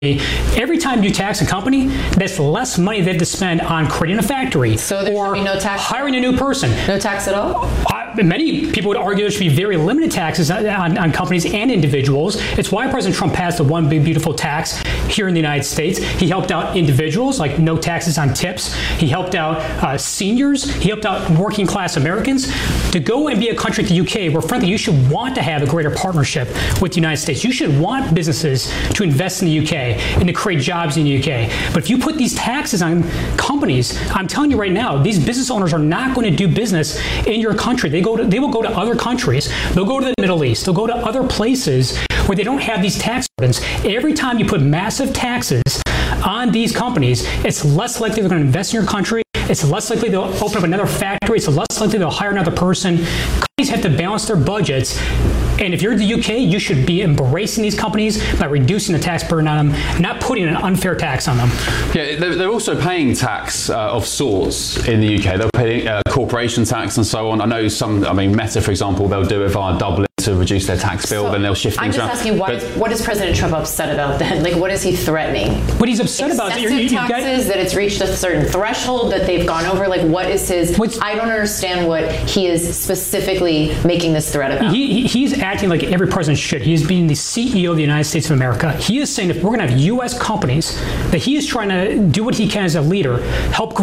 every time you tax a company, that's less money they have to spend on creating a factory or no tax, hiring a new person. No tax at all? Many people would argue there should be very limited taxes on companies and individuals. It's why President Trump passed the One Big Beautiful Tax here in the United States. He helped out individuals, like no taxes on tips. He helped out seniors. He helped out working class Americans. To go and be a country like the UK, where frankly you should want to have a greater partnership with the United States. You should want businesses to invest in the UK and to create jobs in the UK. But if you put these taxes on companies, I'm telling you right now, these business owners are not going to do business in your country. They will go to other countries. They'll go to the Middle East. They'll go to other places where they don't have these tax burdens. Every time you put massive taxes on these companies, it's less likely they're going to invest in your country. It's less likely they'll open up another factory. It's less likely they'll hire another person. Companies have to balance their budgets. And if you're in the UK, you should be embracing these companies by reducing the tax burden on them, not putting an unfair tax on them. Yeah, they're also paying tax of sorts in the UK. They're paying corporation tax and so on. I know Meta, for example, they'll do it via Dublin to reduce their tax bill, then they'll shift things around. I'm just asking, what is President Trump upset about then? Like, what is he threatening? What he's upset about is taxes, that it's reached a certain threshold, that they've gone over. Like, what is his? I don't understand what he is specifically making this threat about. He's acting like every president should. He is being the CEO of the United States of America. He is saying if we're going to have U.S. companies, that he is trying to do what he can as a leader, help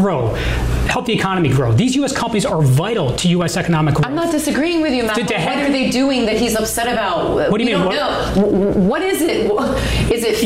the economy grow. These U.S. companies are vital to U.S. economic growth. I'm not disagreeing with you, Matt. What are they doing that he's upset about? What do you mean? What is it? Is it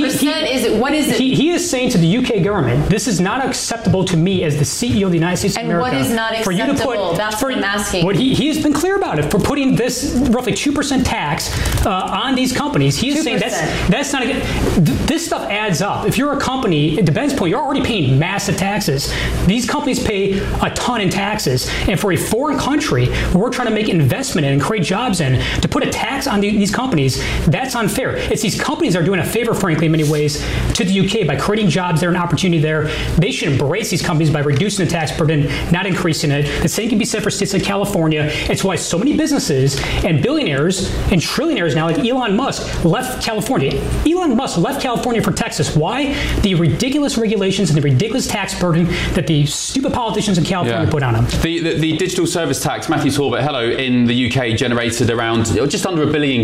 50%? What is it? He is saying to the UK government, this is not acceptable to me as the CEO of the United States of America. And what is not acceptable? That's what I'm asking. He has been clear about it, for putting this roughly 2% tax on these companies. He is 2%. Saying that's not this stuff adds up. If you're a company, at the Ben's point, you're already paying massive taxes. These companies pay a ton in taxes. And for a foreign country where we're trying to make investment in and create jobs in, to put a tax on these companies, that's unfair. It's these companies that are doing a favor, frankly, in many ways, to the UK by creating jobs there and opportunity there. They should embrace these companies by reducing the tax burden, not increasing it. The same can be said for states like California. It's why so many businesses and billionaires and trillionaires now, like Elon Musk, left California. Elon Musk left California for Texas. Why? The ridiculous regulations and the ridiculous tax burden that the stupid politicians in California put on them. The digital service tax, Matthew Torbet, in the UK generated around just under £1 billion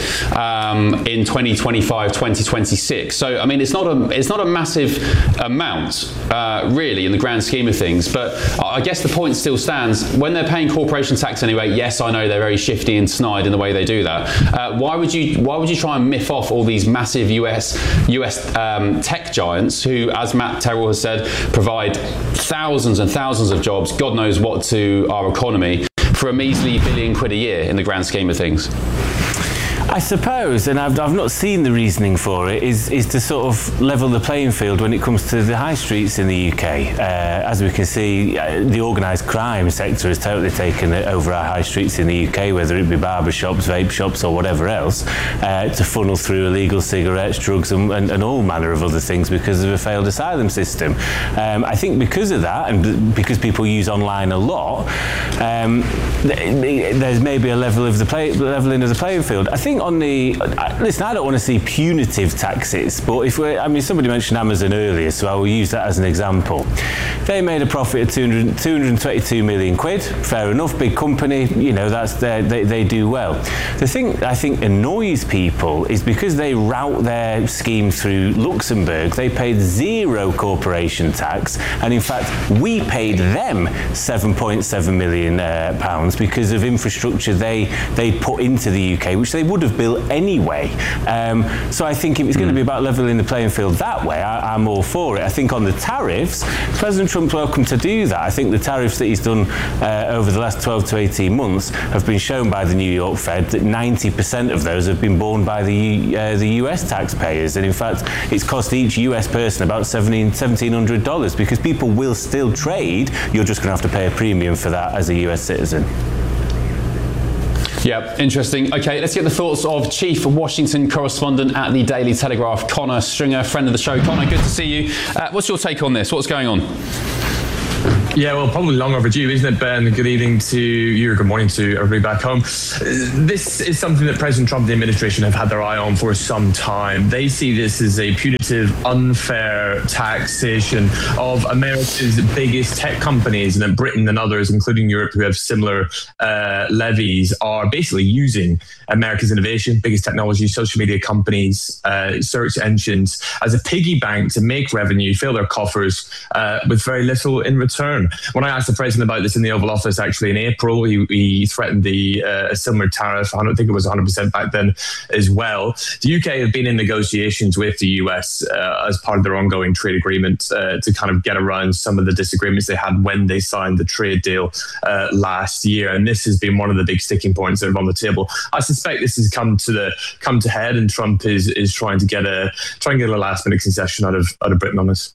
in 2025, 2026. So I mean, it's not a massive amount really in the grand scheme of things. But I guess the point still stands. When they're paying corporation tax anyway, yes, I know they're very shifty and snide in the way they do that. Why would you try and miff off all these massive US tech giants who, as Matt Terrell has said, provide thousands and thousands of jobs, God knows what, to our economy, for a measly £1 billion a year in the grand scheme of things? I suppose, and I've not seen the reasoning for it, is to sort of level the playing field when it comes to the high streets in the UK. As we can see, the organised crime sector has totally taken over our high streets in the UK, whether it be barber shops, vape shops or whatever else, to funnel through illegal cigarettes, drugs and all manner of other things because of a failed asylum system. I think because of that, and because people use online a lot, there's maybe a leveling of the playing field. I think listen, I don't want to see punitive taxes, but somebody mentioned Amazon earlier, so I will use that as an example. They made a profit of 222 million quid. Fair enough, big company, they do well. The thing I think annoys people is because they route their scheme through Luxembourg, they paid zero corporation tax, and in fact, we paid them £7.7 million pounds because of infrastructure they put into the UK, which they would have built anyway. So I think if it's going to be about levelling the playing field that way, I'm all for it. I think on the tariffs, President Trump's welcome to do that. I think the tariffs that he's done over the last 12 to 18 months have been shown by the New York Fed that 90% of those have been borne by the US taxpayers. And in fact, it's cost each US person about $1,700 because people will still trade. You're just going to have to pay a premium for that as a US citizen. Yeah, interesting. Okay, let's get the thoughts of Chief Washington Correspondent at the Daily Telegraph, Connor Stringer, friend of the show. Connor, good to see you. What's your take on this? What's going on? Yeah, well, probably long overdue, isn't it, Ben? Good evening to you, or good morning to everybody back home. This is something that President Trump and the administration have had their eye on for some time. They see this as a punitive, unfair taxation of America's biggest tech companies, and that Britain and others, including Europe, who have similar levies, are basically using America's innovation, biggest technology, social media companies, search engines, as a piggy bank to make revenue, fill their coffers with very little in return. When I asked the president about this in the Oval Office, actually in April, he threatened a similar tariff. I don't think it was 100% back then as well. The UK have been in negotiations with the US as part of their ongoing trade agreement to kind of get around some of the disagreements they had when they signed the trade deal last year. And this has been one of the big sticking points that are on the table. I suspect this has come to head, and Trump is trying to get a last minute concession out of Britain on this.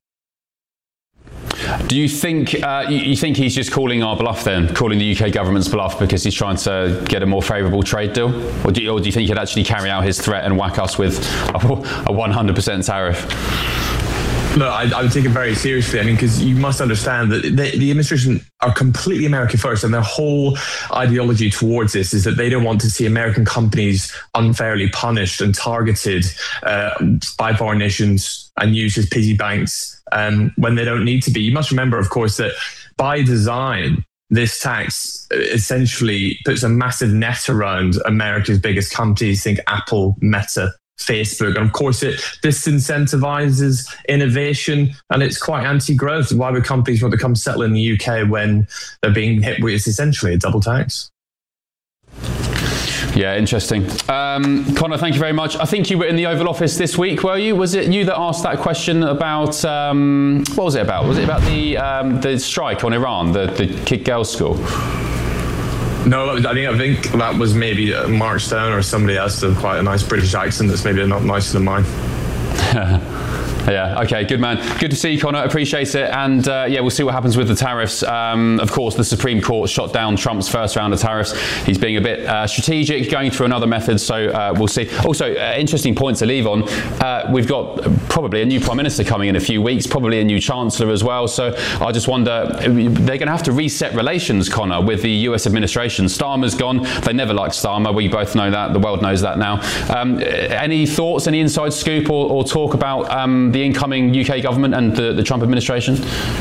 Do you think you think he's just calling our bluff then, calling the UK government's bluff because he's trying to get a more favourable trade deal? Or do you think he'd actually carry out his threat and whack us with a 100% tariff? No, I would take it very seriously. I mean, because you must understand that the administration are completely America first, and their whole ideology towards this is that they don't want to see American companies unfairly punished and targeted by foreign nations and used as piggy banks when they don't need to be. You must remember, of course, that by design, this tax essentially puts a massive net around America's biggest companies. Think Apple, Meta, Facebook, and of course it disincentivizes innovation, and it's quite anti-growth. Why would companies want to come settle in the UK when they're being hit with essentially a double tax? Yeah, interesting. Connor, thank you very much. I think you were in the Oval Office this week, were you? Was it you that asked that question about, what was it about? Was it about the strike on Iran, the Kid Girls School? No, I think that was maybe Mark Stone or somebody else with quite a nice British accent that's maybe not nicer than mine. Yeah, okay, good man. Good to see you, Connor. Appreciate it. And yeah, we'll see what happens with the tariffs. Of course, the Supreme Court shot down Trump's first round of tariffs. He's being a bit strategic, going through another method, so we'll see. Also, interesting point to leave on. We've got probably a new Prime Minister coming in a few weeks, probably a new Chancellor as well. So I just wonder, they're going to have to reset relations, Connor, with the US administration. Starmer's gone. They never liked Starmer. We both know that. The world knows that now. Any thoughts, any inside scoop or talk about the incoming UK government and the Trump administration?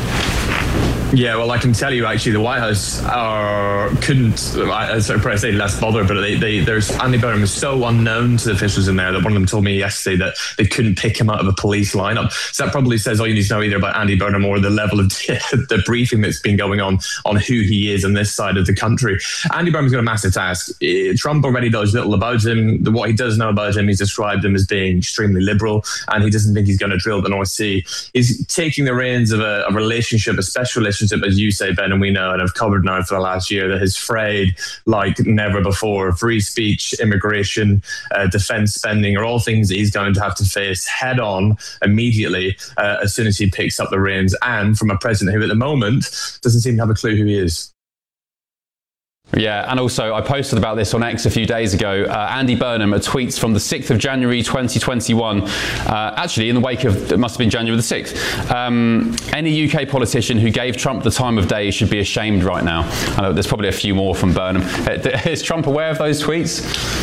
Yeah, well, I can tell you actually, the White House couldn't. I say less bother, but there's Andy Burnham is so unknown to the officials in there that one of them told me yesterday that they couldn't pick him out of a police lineup. So that probably says all you need to know either about Andy Burnham or the level of the briefing that's been going on who he is on this side of the country. Andy Burnham's got a massive task. Trump already knows little about him. What he does know about him, he's described him as being extremely liberal, and he doesn't think he's going to drill the North Sea. He's taking the reins of a relationship, a special relationship, as you say, Ben, and we know and have covered now for the last year, that has frayed like never before. Free speech, immigration, defense spending are all things that he's going to have to face head on immediately as soon as he picks up the reins, and from a president who at the moment doesn't seem to have a clue who he is. Yeah, and also I posted about this on X a few days ago. Andy Burnham, tweets from the 6th of January 2021, actually in the wake of, it must have been January the 6th. Any UK politician who gave Trump the time of day should be ashamed right now. I know there's probably a few more from Burnham. Is Trump aware of those tweets?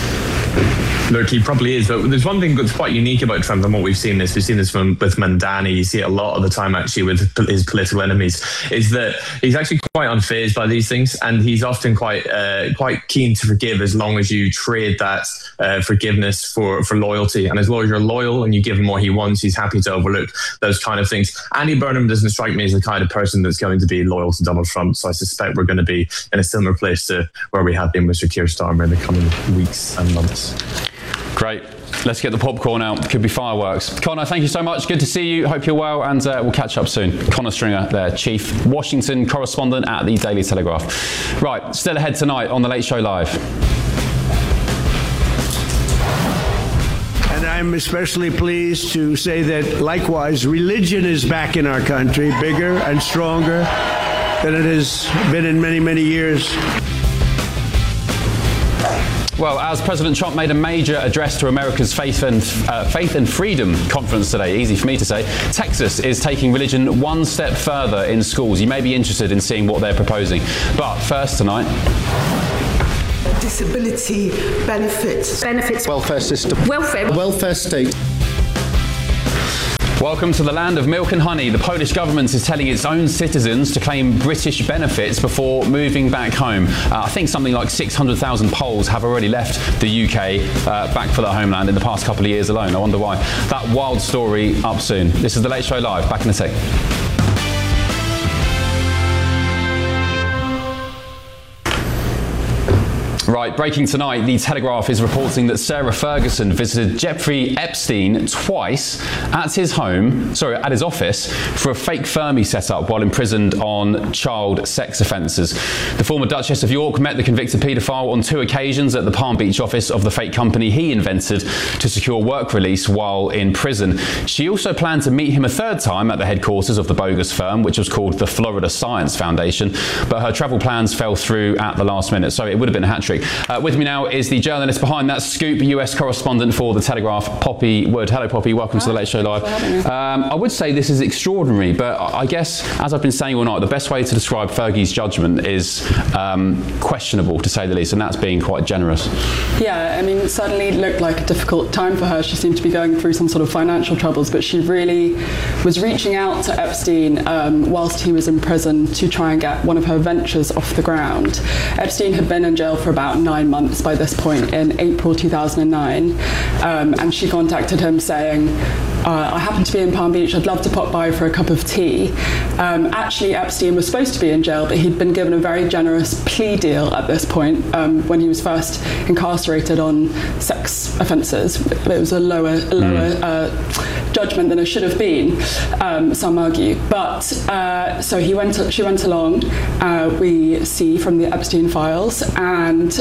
Look, he probably is. But there's one thing that's quite unique about Trump, and what we've seen this with Mandani. You see it a lot of the time actually with his political enemies, is that he's actually quite unfazed by these things, and he's often quite keen to forgive as long as you trade that forgiveness for loyalty. And as long as you're loyal and you give him what he wants, he's happy to overlook those kind of things. Andy Burnham doesn't strike me as the kind of person that's going to be loyal to Donald Trump. So I suspect we're going to be in a similar place to where we have been with Sir Keir Starmer in the coming weeks and months. Great. Let's get the popcorn out. Could be fireworks. Connor, thank you so much. Good to see you. Hope you're well, and we'll catch up soon. Connor Stringer, their chief Washington correspondent at the Daily Telegraph. Right, still ahead tonight on The Late Show Live. And I'm especially pleased to say that, likewise, religion is back in our country, bigger and stronger than it has been in many, many years. Well, as President Trump made a major address to America's Faith and Freedom conference today, easy for me to say, Texas is taking religion one step further in schools. You may be interested in seeing what they're proposing. But first tonight... Disability benefits. Welfare system. Welfare state. Welcome to the land of milk and honey. The Polish government is telling its own citizens to claim British benefits before moving back home. I think something like 600,000 Poles have already left the UK back for their homeland in the past couple of years alone. I wonder why. That wild story up soon. This is The Late Show Live. Back in a sec. Right, breaking tonight, The Telegraph is reporting that Sarah Ferguson visited Jeffrey Epstein twice at his office for a fake Fermi setup while imprisoned on child sex offences. The former Duchess of York met the convicted paedophile on 2 occasions at the Palm Beach office of the fake company he invented to secure work release while in prison. She also planned to meet him a 3rd time at the headquarters of the bogus firm, which was called the Florida Science Foundation, but her travel plans fell through at the last minute, so it would have been a hat-trick. With me now is the journalist behind that scoop, US correspondent for The Telegraph, Poppy Wood. Hello, Poppy. Welcome to The Late Show Live. I would say this is extraordinary, but I guess, as I've been saying all night, the best way to describe Fergie's judgment is questionable, to say the least, and that's being quite generous. Yeah, I mean, it certainly looked like a difficult time for her. She seemed to be going through some sort of financial troubles, but she really was reaching out to Epstein whilst he was in prison to try and get one of her ventures off the ground. Epstein had been in jail for about 9 months by this point in April 2009, and she contacted him saying, I happen to be in Palm Beach, I'd love to pop by for a cup of tea. Actually, Epstein was supposed to be in jail, but he'd been given a very generous plea deal at this point when he was first incarcerated on sex offences. It was a lower judgment than it should have been, some argue. But so she went along, we see from the Epstein files, and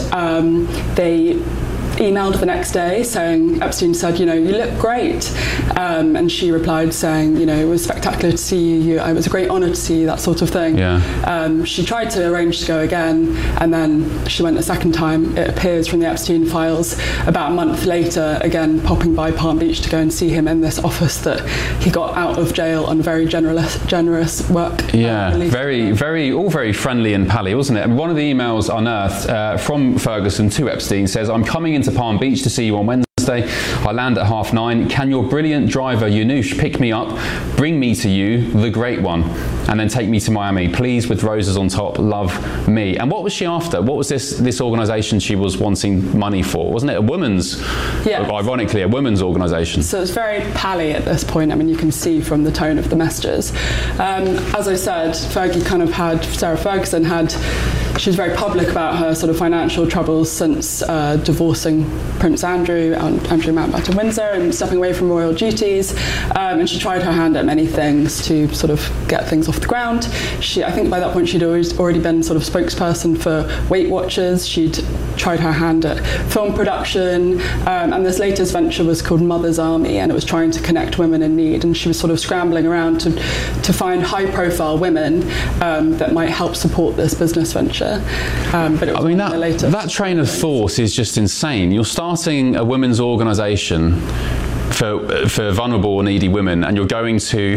they emailed the next day saying, Epstein said, you look great. And she replied saying, it was spectacular to see you. It was a great honour to see you, that sort of thing. Yeah. She tried to arrange to go again, and then she went a second time. It appears from the Epstein files about a month later, again popping by Palm Beach to go and see him in this office that he got out of jail on very generous work. Yeah, all very friendly and pally, wasn't it? And one of the emails unearthed from Ferguson to Epstein says, I'm coming into Palm Beach to see you on Wednesday. I land at 9:30. Can your brilliant driver Yanush pick me up, bring me to you, the great one, and then take me to Miami, please, with roses on top, love me. And what was she after? What was this organisation she was wanting money for? Wasn't it a women's, ironically, a women's organisation? So it's very pally at this point. I mean, you can see from the tone of the messages. As I said, Sarah Ferguson she was very public about her sort of financial troubles since divorcing Prince Andrew Mountbatten Windsor and stepping away from royal duties. And she tried her hand at many things to sort of get things off the ground. I think by that point she'd already been sort of spokesperson for Weight Watchers. She'd tried her hand at film production. And this latest venture was called Mother's Army, and it was trying to connect women in need. And she was sort of scrambling around to find high-profile women that might help support this business venture. But it was that train of thought is just insane. You're starting a women's organisation for vulnerable or needy women, and you're going to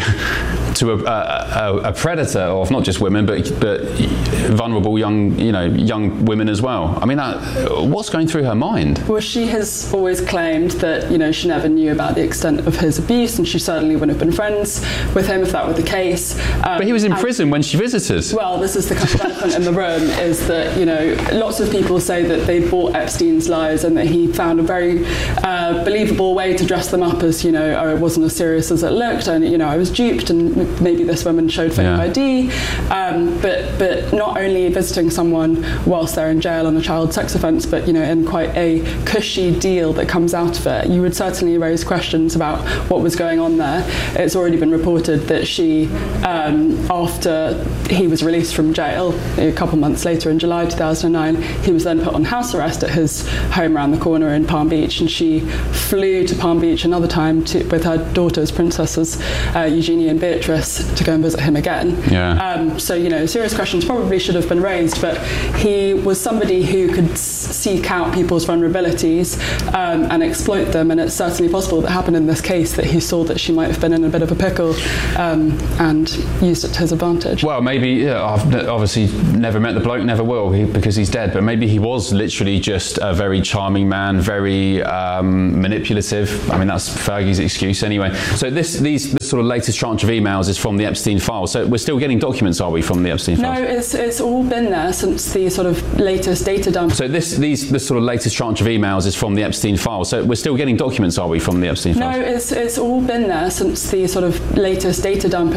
a predator of not just women but vulnerable young women as well. I mean, what's going through her mind? Well, she has always claimed that she never knew about the extent of his abuse, and she certainly wouldn't have been friends with him if that were the case. But he was in prison when she visited. Well, this is the kind of elephant in the room, is that lots of people say that they bought Epstein's lies and that he found a very believable way to dress them up as it wasn't as serious as it looked, and I was duped, and maybe this woman showed fake ID. But not only visiting someone whilst they're in jail on a child sex offence, but in quite a cushy deal that comes out of it, you would certainly raise questions about what was going on there. It's already been reported that she, after he was released from jail a couple months later in July 2009, he was then put on house arrest at his home around the corner in Palm Beach, and she flew to Palm Beach another time with her daughters, princesses Eugenia and Beatrice, psychiatrist to go and visit him again. Yeah. So, serious questions probably should have been raised, but he was somebody who could seek out people's vulnerabilities and exploit them, and it's certainly possible that happened in this case, that he saw that she might have been in a bit of a pickle and used it to his advantage. Well, maybe, I've obviously never met the bloke, never will, because he's dead, but maybe he was literally just a very charming man, very manipulative. I mean, that's Fergie's excuse anyway. So this sort of latest tranche of emails is from the Epstein files. So we're still getting documents, are we, from the Epstein files? No, it's all been there since the sort of latest data dump. So this sort of latest tranche of emails is from the Epstein files. So we're still getting documents, are we, from the Epstein files? No, it's all been there since the sort of latest data dump